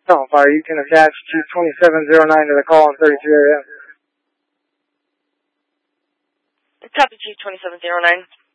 Delta Fire, you can attach 22709 to the call on 32 area. Copy 22709.